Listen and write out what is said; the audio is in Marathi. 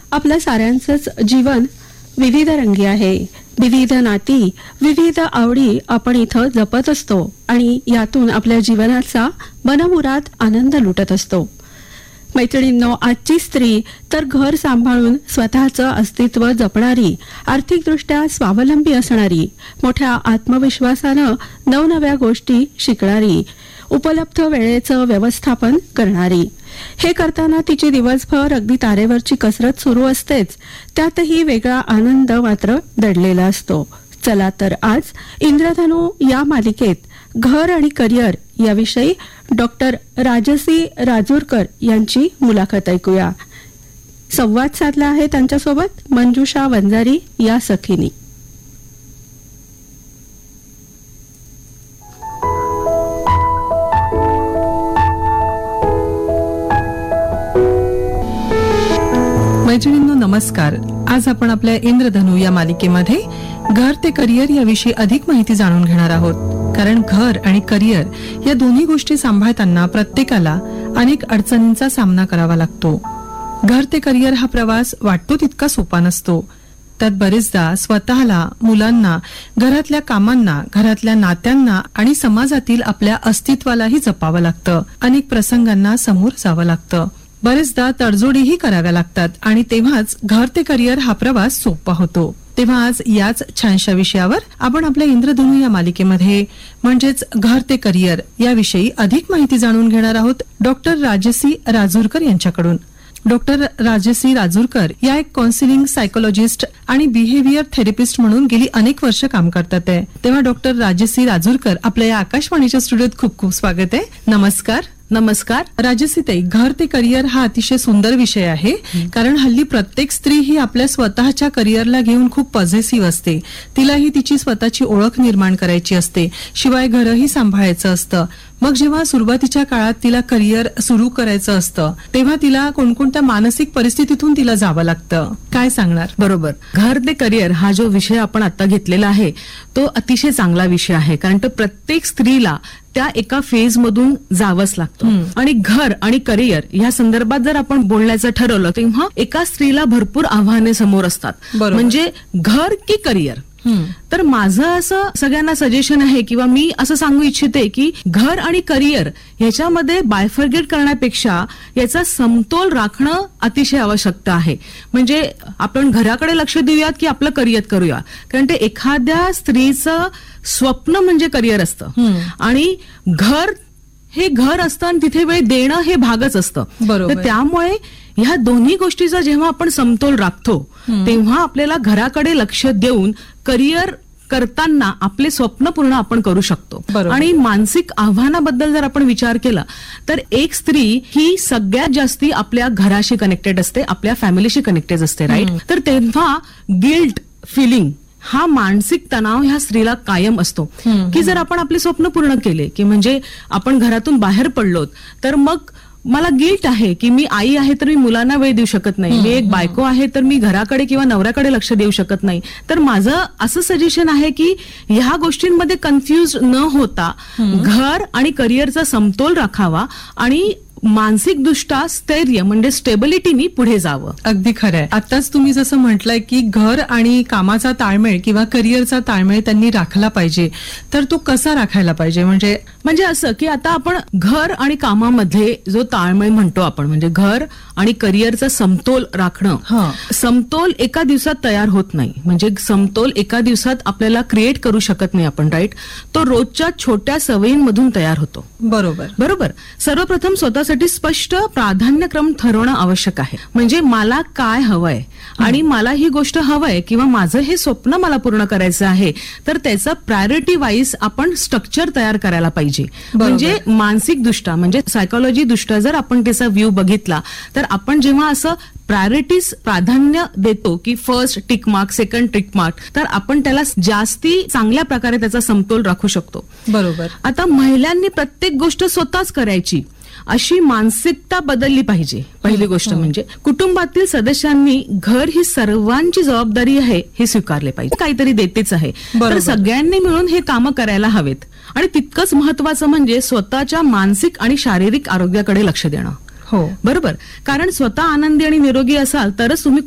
आपल्या साऱ्यांचंच जीवन विविध रंगी आहे. विविध नाती, विविध आवडी आपण इथं जपत असतो आणि यातून आपल्या जीवनाचा मनमुराद आनंद लुटत असतो. मैत्रिणींनो, आजची स्त्री तर घर सांभाळून स्वतःचं अस्तित्व जपणारी, आर्थिकदृष्ट्या स्वावलंबी असणारी, मोठ्या आत्मविश्वासानं नवनव्या गोष्टी शिकणारी, उपलब्ध वेळेचं व्यवस्थापन करणारी. हे करताना तिची दिवसभर अगदी तारेवरची कसरत सुरू असतेच, त्यातही वेगळा आनंद मात्र दडलेला असतो. चला तर आज इंद्रधनू या मालिकेत घर आणि करिअर याविषयी डॉक्टर राजसी राजूरकर यांची मुलाखत ऐकूया. संवाद साधला आहे त्यांच्यासोबत मंजुषा वंजारी या सखीनी. मैत्रिणींनो नमस्कार. आज आपण आपल्या इंद्रधनू या मालिकेमध्ये घर ते करिअर याविषयी अधिक माहिती जाणून घेणार आहोत. कारण घर आणि करिअर या दोन्ही गोष्टी सांभाळताना प्रत्येकाला अनेक अडचणींचा सामना करावा लागतो. घर ते करिअर हा प्रवास वाटतो तितका सोपा नसतो. त्यात बरेचदा स्वतःला, मुलांना, घरातल्या कामांना, घरातल्या नात्यांना आणि समाजातील आपल्या अस्तित्वालाही जपावं लागतं. अनेक प्रसंगांना समोर जावं लागतं. बरेचदा तडजोडीही कराव्या लागतात आणि तेव्हाच घर ते करिअर हा प्रवास सोपा होतो. तेव्हा आज याच छानशा विषयावर आपण आपल्या इंद्रधनू या मालिकेमध्ये म्हणजेच घर ते करिअर याविषयी अधिक माहिती जाणून घेणार आहोत डॉक्टर राजसी राजूरकर यांच्याकडून. डॉक्टर राजसी राजूरकर या एक काउन्सिलिंग सायकोलॉजिस्ट आणि बिहेवियर थेरपिस्ट म्हणून गेली अनेक वर्ष काम करतात आहे. तेव्हा डॉक्टर राजसी राजूरकर आपल्या या आकाशवाणीच्या स्टुडिओत खूप खूप स्वागत आहे. नमस्कार. नमस्कार. राजसीताई, घर ते करिअर हा अतिशय सुंदर विषय आहे. कारण हल्ली प्रत्येक स्त्री ही आपल्या स्वतःच्या करिअरला घेऊन खूप पॉझिटिव्ह असते. तिलाही तिची स्वतःची ओळख निर्माण करायची असते, शिवाय घरही सांभाळायचं असतं. मग जेव्हा सुरुवातीच्या काळात तिला करिअर सुरू करायचं असतं तेव्हा तिला कोणकोणत्या मानसिक परिस्थितीतून तिला जावं लागतं, काय सांगणार? बरोबर. घर ते करिअर हा जो विषय आपण आता घेतलेला आहे तो अतिशय चांगला विषय आहे. कारण तो प्रत्येक स्त्रीला त्या एका फेज मधून जावंच लागतं. आणि घर आणि करिअर या संदर्भात जर आपण बोलण्याचं ठरवलं तेव्हा एका स्त्रीला भरपूर आव्हाने समोर असतात. म्हणजे घर की करिअर. तर माझं असं सगळ्यांना सजेशन आहे किंवा मी असं सांगू इच्छिते की घर आणि करिअर ह्याच्यामध्ये बायफर्गेट करण्यापेक्षा याचा समतोल राखणं अतिशय आवश्यक आहे. म्हणजे आपण घराकडे लक्ष देऊयात की आपलं करिअर करूया. कारण ते एखाद्या स्त्रीचं स्वप्न म्हणजे करिअर असतं आणि घर हे घर असतं आणि तिथे वेळ देणं हे भागच असतं. तर त्यामुळे ह्या दोन्ही गोष्टीचा जेव्हा आपण समतोल राखतो तेव्हा आपल्याला घराकडे लक्ष देऊन करिअर करताना आपले स्वप्न पूर्ण आपण करू शकतो. आणि मानसिक आव्हानाबद्दल जर आपण विचार केला तर एक स्त्री ही सगळ्यात जास्ती आपल्या घराशी कनेक्टेड असते, आपल्या फॅमिलीशी कनेक्टेड असते, राईट? तर तेव्हा गिल्ट फिलिंग हा मानसिक तणाव ह्या स्त्रीला कायम असतो की जर आपण आपले स्वप्न पूर्ण केले की म्हणजे आपण घरातून बाहेर पडलो तर मग मला गिल्ट आहे की मी आई आहे तर मी मुलांना वेळ देऊ शकत नाही, मी एक बायको आहे तर मी घराकडे किंवा नवऱ्याकडे लक्ष देऊ शकत नाही. तर माझं असं सजेशन आहे की ह्या गोष्टींमध्ये कन्फ्युज न होता घर आणि करिअरचा समतोल राखावा आणि मानसिकदृष्ट्या स्थैर्य म्हणजे स्टेबिलिटीनी पुढे जावं. अगदी खरंय. आताच तुम्ही जसं म्हटलंय की घर आणि कामाचा ताळमेळ किंवा करिअरचा ताळमेळ त्यांनी राखला पाहिजे, तर तो कसा राखायला पाहिजे? म्हणजे असं की आता आपण घर आणि कामामध्ये जो ताळमेळ म्हणतो आपण म्हणजे घर आणि करिअरचा समतोल राखणं, समतोल एका दिवसात तयार होत नाही. म्हणजे समतोल एका दिवसात आपल्याला क्रिएट करू शकत नाही आपण, राईट? तो रोजच्या छोट्या सवयींमधून तयार होतो. बरोबर. सर्वप्रथम स्वतःसाठी स्पष्ट प्राधान्यक्रम ठरवणं आवश्यक आहे. म्हणजे मला काय हवंय आणि मला ही गोष्ट हवंय किंवा माझं हे स्वप्न मला पूर्ण करायचं आहे तर त्याचं प्रायोरिटी वाईज आपण स्ट्रक्चर तयार करायला पाहिजे. म्हणजे मानसिक दृष्ट्या म्हणजे सायकोलॉजी दृष्ट्या जर आपण त्याचा व्ह्यू बघितला तर आपण जेव्हा असं प्रायोरिटीज प्राधान्य देतो की first tick mark, second tick mark, तर आपण त्याला जास्ती चांगल्या प्रकारे त्याचा समतोल राखू शकतो. बरोबर. आता महिलांनी प्रत्येक गोष्ट स्वतःच करायची अशी मानसिकता बदलली पाहिजे. पहिली गोष्ट म्हणजे कुटुंबातील सदस्यांनी घर ही सर्वांची जबाबदारी आहे हे स्वीकारले पाहिजे. काहीतरी देतेच आहे तर सगळ्यांनी मिळून हे कामं करायला हवेत. आणि तितकंच महत्वाचं म्हणजे स्वतःच्या मानसिक आणि शारीरिक आरोग्याकडे लक्ष देणं. हो, बरोबर. कारण स्वतः आनंदी आणि निरोगी असाल तरच तुम्ही